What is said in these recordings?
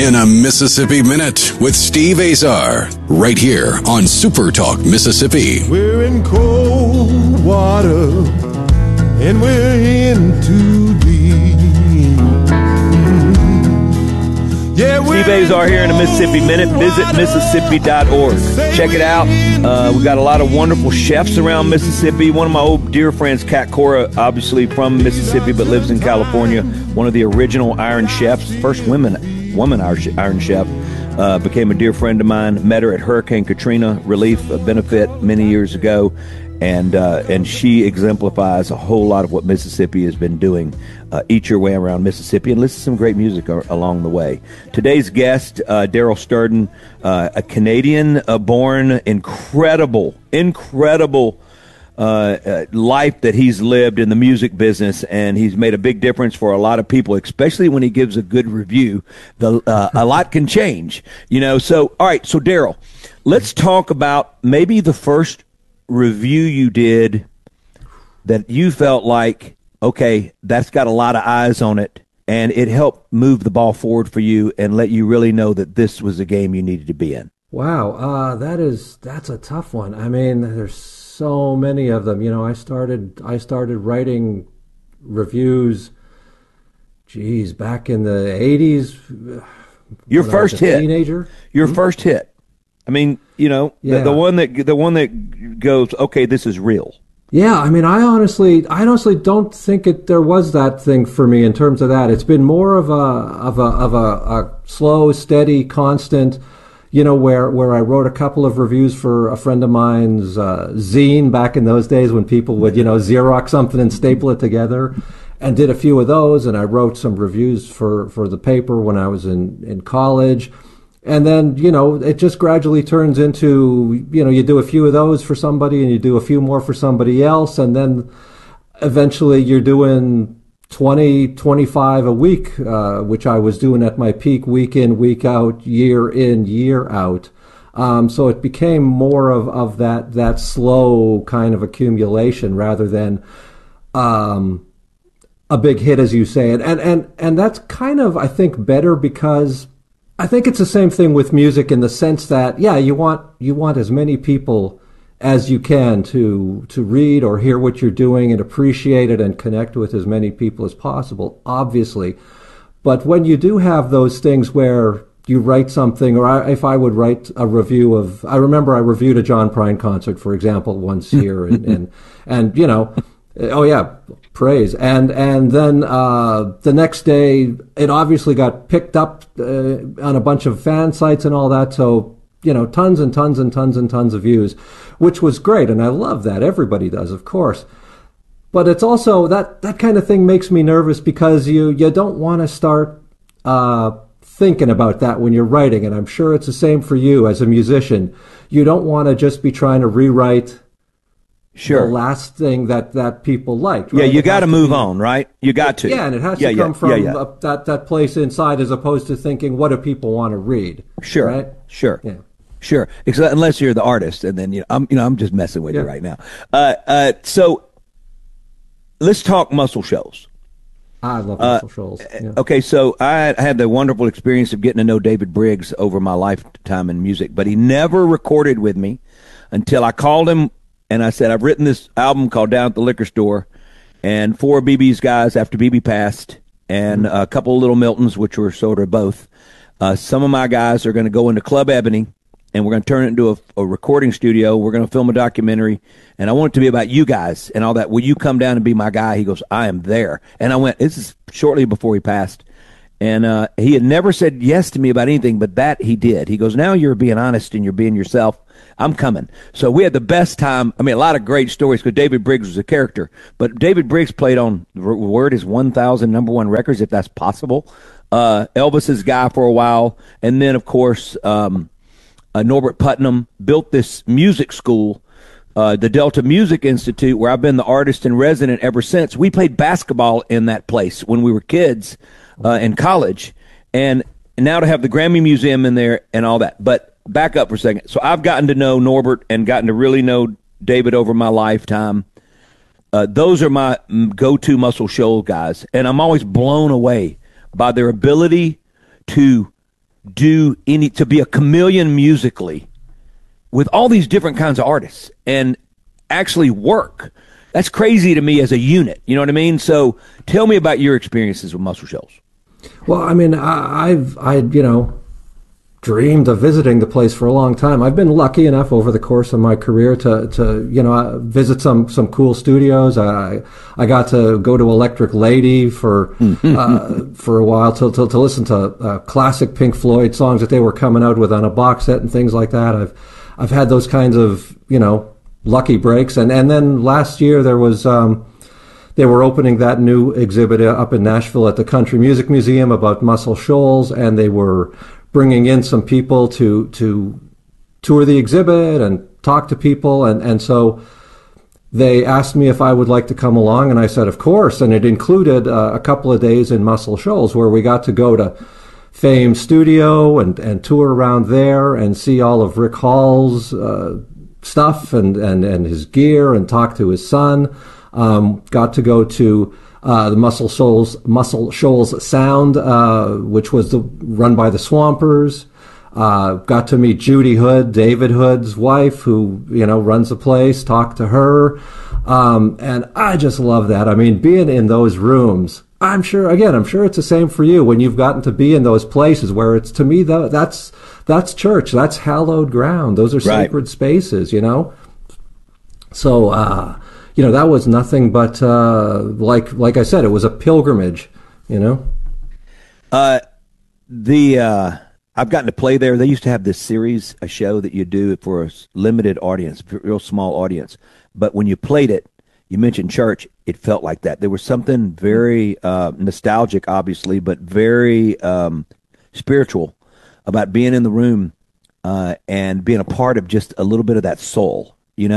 in a Mississippi Minute with Steve Azar, right here on Super Talk Mississippi. We're in cold water and we're in too deep. Yeah, Steve Azar here in a Mississippi Minute. Visit Mississippi.org. Check it out. We got a lot of wonderful chefs around Mississippi. One of my old dear friends, Kat Cora, obviously from Mississippi but lives in California. One of the original Iron Chefs, first woman Iron Chef. Became a dear friend of mine. Met her at Hurricane Katrina relief benefit many years ago. And she exemplifies a whole lot of what Mississippi has been doing. Eat your way around Mississippi and listen to some great music along the way. Today's guest, Daryl Sturden, a Canadian-born, incredible life that he's lived in the music business, and he's made a big difference for a lot of people, especially when he gives a good review. A lot can change, So, all right, so Daryl, let's talk about maybe the first review you did that you felt like, okay, that's got a lot of eyes on it, and it helped move the ball forward for you and let you really know that this was a game you needed to be in. Wow, that's a tough one. I mean, there's so many of them. I started writing reviews, back in the 80s. Your first hit. Teenager. Your first hit. I mean, the one that goes, okay, this is real. Yeah, I mean, I honestly don't think there was that thing for me in terms of that. It's been more of a slow, steady, constant. Where I wrote a couple of reviews for a friend of mine's zine back in those days when people would Xerox something and staple it together, and did a few of those. And I wrote some reviews for the paper when I was in college. And then, it just gradually turns into, you do a few of those for somebody and you do a few more for somebody else. And then eventually you're doing 20, 25 a week, which I was doing at my peak, week in, week out, year in, year out. So it became more of that slow kind of accumulation rather than a big hit, as you say. And that's kind of, I think, better because I think it's the same thing with music in the sense that, you want as many people as you can to read or hear what you're doing and appreciate it and connect with as many people as possible, obviously. But when you do have those things where you write something, or if I would write a review of, I remember I reviewed a John Prine concert, for example, once here, and oh yeah, praise. And then the next day, it obviously got picked up on a bunch of fan sites and all that. So, tons and tons and tons and tons of views, which was great. And I love that. Everybody does, of course. But it's also, that kind of thing makes me nervous because you don't want to start thinking about that when you're writing. And I'm sure it's the same for you as a musician. You don't want to just be trying to rewrite the last thing that people liked. Right? Yeah, you got to move on, right? You got to. Yeah, and it has to come from that place inside as opposed to thinking, what do people want to read? Sure, right? Sure. Yeah. Sure. Unless you're the artist, and then I'm just messing with you right now. So let's talk Muscle Shoals. I love Muscle Shoals. Yeah. Okay, so I had the wonderful experience of getting to know David Briggs over my lifetime in music, but he never recorded with me until I called him and I said, I've written this album called Down at the Liquor Store, and 4 BB's guys after BB passed, and a couple of Little Miltons, which were sort of both. Some of my guys are going to go into Club Ebony, and we're going to turn it into a recording studio. We're going to film a documentary, and I want it to be about you guys and all that. Will you come down and be my guy? He goes, I am there. And I went, this is shortly before he passed. And he had never said yes to me about anything, but that he did. He goes, now you're being honest and you're being yourself. I'm coming. So we had the best time. I mean, a lot of great stories because David Briggs was a character. But David Briggs played on, word is 1,000 number one records, if that's possible. Elvis's guy for a while. And then, of course, Norbert Putnam built this music school, the Delta Music Institute, where I've been the artist in resident ever since. We played basketball in that place when we were kids in college. And now to have the Grammy Museum in there and all that. But back up for a second. So I've gotten to know Norbert and gotten to really know David over my lifetime. Those are my go-to Muscle Shoals guys. And I'm always blown away by their ability to to be a chameleon musically with all these different kinds of artists and actually work. That's crazy to me as a unit. You know what I mean? So tell me about your experiences with Muscle Shoals. Well, I mean, I dreamed of visiting the place for a long time. I've been lucky enough over the course of my career to visit some cool studios. I got to go to Electric Lady for a while to listen to classic Pink Floyd songs that they were coming out with on a box set and things like that. I've had those kinds of lucky breaks, and then last year there was they were opening that new exhibit up in Nashville at the Country Music Museum about Muscle Shoals, and they were bringing in some people to tour the exhibit and talk to people. And so they asked me if I would like to come along, and I said, of course. And it included a couple of days in Muscle Shoals where we got to go to Fame Studio and tour around there and see all of Rick Hall's stuff and his gear and talk to his son. Got to go to the Muscle Shoals Sound, which was run by the Swampers. Got to meet Judy Hood, David Hood's wife, who runs the place. Talked to her, and I just love that. I mean, being in those rooms. I'm sure it's the same for you when you've gotten to be in those places where it's, to me, that's church. That's hallowed ground. Those are sacred spaces. So. That was nothing but, like I said, it was a pilgrimage, I've gotten to play there. They used to have this series, a show that you do for a limited audience, real small audience. But when you played it, you mentioned church, it felt like that. There was something very nostalgic, obviously, but very spiritual about being in the room and being a part of just a little bit of that soul.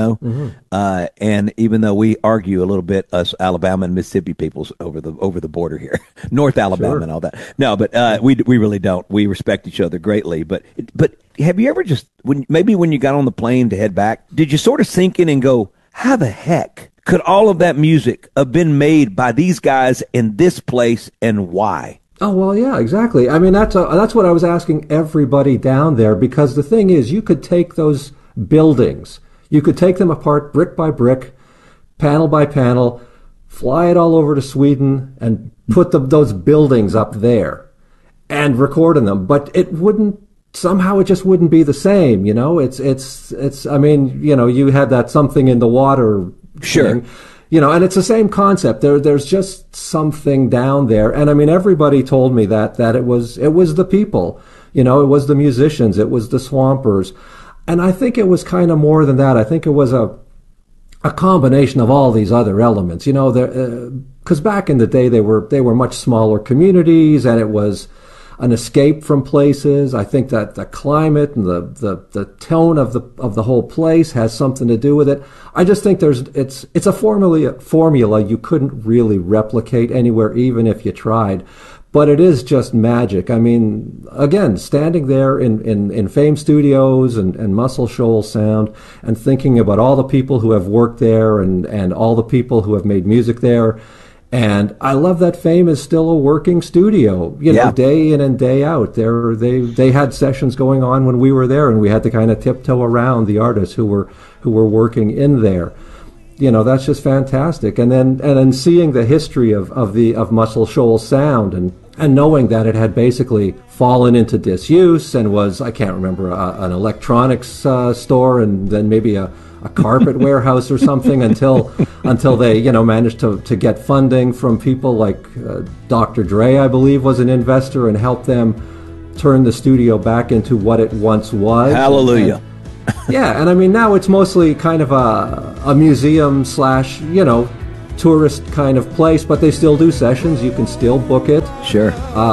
And even though we argue a little bit, us Alabama and Mississippi peoples over the border here, North Alabama and all that. No, but we really don't. We respect each other greatly. But have you ever when you got on the plane to head back, did you sort of sink in and go, how the heck could all of that music have been made by these guys in this place, and why? Oh, well, yeah, exactly. I mean, that's what I was asking everybody down there, because the thing is, you could take those buildings. You could take them apart brick by brick, panel by panel, fly it all over to Sweden and put those buildings up there and record in them. But it just wouldn't be the same, It's I mean, you had that something in the water thing, and it's the same concept. There's just something down there. And I mean, everybody told me that it was the people, it was the musicians, it was the Swampers. And I think it was kind of more than that. I think it was a combination of all these other elements, because back in the day they were much smaller communities, and it was an escape from places. I think that the climate and the tone of the whole place has something to do with it. I just think it's a formula you couldn't really replicate anywhere, even if you tried. But it is just magic. I mean, again, standing there in Fame Studios and Muscle Shoals Sound and thinking about all the people who have worked there and all the people who have made music there. And I love that Fame is still a working studio, day in and day out. They had sessions going on when we were there, and we had to kind of tiptoe around the artists who were working in there. That's just fantastic. And then seeing the history of Muscle Shoals Sound and knowing that it had basically fallen into disuse and was, I can't remember, an electronics store and then maybe a carpet warehouse or something until they managed to get funding from people like Dr. Dre, I believe, was an investor and helped them turn the studio back into what it once was. Hallelujah. Yeah, and I mean, now it's mostly kind of a museum / tourist kind of place, but they still do sessions. You can still book it. Sure.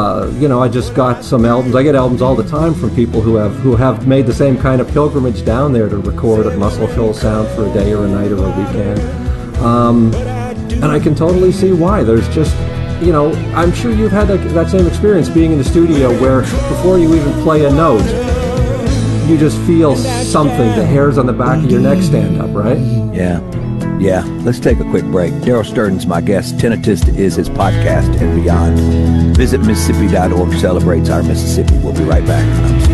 I just got some albums. I get albums all the time from people who have made the same kind of pilgrimage down there to record at Muscle Shoals Sound for a day or a night or a weekend. And I can totally see why. There's just, I'm sure you've had that same experience being in the studio where before you even play a note, you just feel something. The hairs on the back of your neck stand up, right? Yeah. Yeah, let's take a quick break. Daryl Sturden's my guest. Tinnitus is his podcast and beyond. Visit Mississippi.org celebrates our Mississippi. We'll be right back.